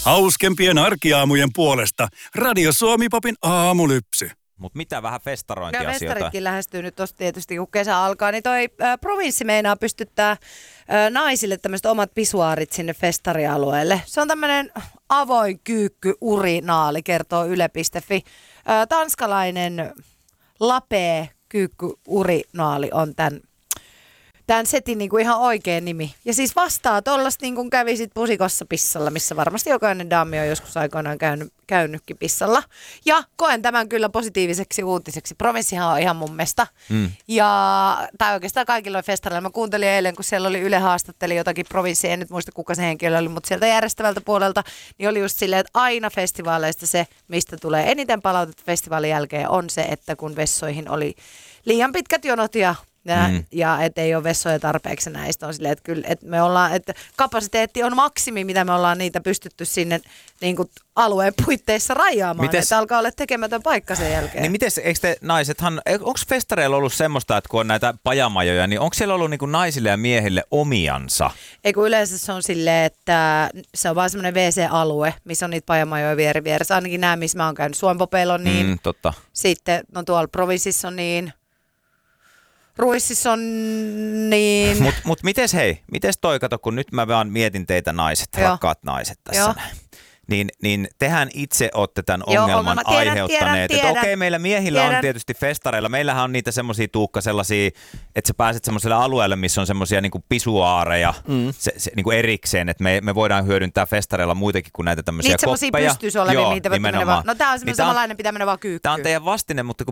Hauskempien arkiaamujen puolesta Radio Suomi-popin aamulypsy. Mutta mitä vähän festarointiasioita? Festaritkin lähestyy nyt tosta tietysti, kun kesä alkaa, niin toi provinssi meinaa pystyttää naisille tämmöiset omat pisuaarit sinne festarialueelle. Se on tämmöinen avoin kyykky-urinaali, kertoo yle.fi. Tanskalainen lapee kyykky-urinaali on tämän setin niin kuin ihan oikea nimi. Ja siis vastaa tollasta niin kuin kävisit pusikossa pissalla, missä varmasti jokainen daami on joskus aikoinaan käynytkin pissalla. Ja koen tämän kyllä positiiviseksi uutiseksi. Provinssihan on ihan mun mesta. Tai oikeastaan kaikilla festareilla. Mä kuuntelin eilen, kun siellä oli Yle haastatteli jotakin provinssia, en nyt muista kuka se henkilö oli, mutta sieltä järjestävältä puolelta, niin oli just silleen, että aina festivaaleista se, mistä tulee eniten palautetta festivaalin jälkeen, on se, että kun vessoihin oli liian pitkät jonot ja et ei ole vessoja tarpeeksi näistä. On silleen, että kyllä, että me ollaan, että kapasiteetti on maksimi, mitä me ollaan niitä pystytty sinne niin kuin alueen puitteissa rajaamaan. Että alkaa olla tekemätön paikka sen jälkeen. Niin mites, eikö te naisethan, onko festareilla ollut semmoista, että kun on näitä pajamajoja, niin onko siellä ollut niin kuin naisille ja miehille omiansa? Ei kun yleensä se on silleen, että se on vaan semmoinen WC-alue, missä on niitä pajamajoja vieressä. Ainakin nämä, missä mä oon käynyt. Suompopeilla on niin. Totta. Sitten, no tuolla provinssissa on niin. Ruississa on niin. Mut mites toi, kato, kun nyt mä vaan mietin teitä naiset, rakkaat naiset tässä näin. Niin tehän itse olette tämän ongelman aiheuttaneet. Tiedän. Okei, meillä miehillä on tietysti festareilla. Meillähän on niitä semmosia, Tuukka, sellaisia, että sä pääset semmoiselle alueelle, missä on semmosia niinku pisuaareja se niinku erikseen, että me voidaan hyödyntää festareilla muitakin kuin näitä tämmöisiä koppeja. Niitä semmosia pystyisi olemaan, niitä nimenomaan. No tää on semmoinen samanlainen, pitää mennä vaan kyykkyyn. Tää on teidän vastine, mutta kun